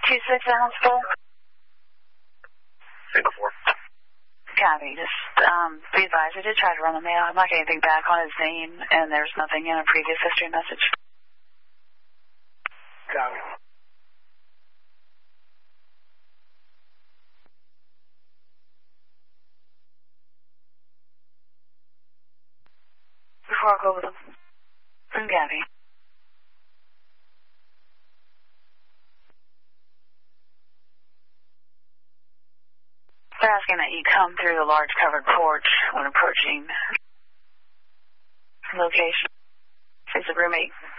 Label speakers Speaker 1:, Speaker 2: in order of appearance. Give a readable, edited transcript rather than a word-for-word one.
Speaker 1: 2-6 Elmsville.
Speaker 2: Single 4.
Speaker 1: Copy. Just be advised, I did try to run the mail. I'm not getting anything back on his name, and there's nothing in a previous history message.
Speaker 2: Copy.
Speaker 1: Before I go with him. Copy. They're asking that you come through the large covered porch when approaching location. Is it room 8?